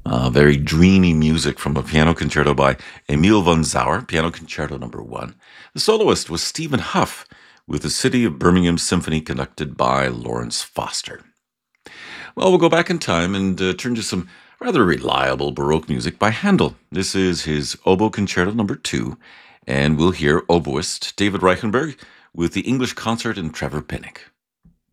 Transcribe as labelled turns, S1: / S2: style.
S1: Very dreamy music from a piano concerto by Emil von Sauer, Piano Concerto Number 1. The soloist was Stephen Huff, with the City of Birmingham Symphony conducted by Lawrence Foster. Well, we'll go back in time and turn to some rather reliable Baroque music by Handel. This is his Oboe Concerto Number 2, and we'll hear oboist David Reichenberg with the English Concert and Trevor Pinnock.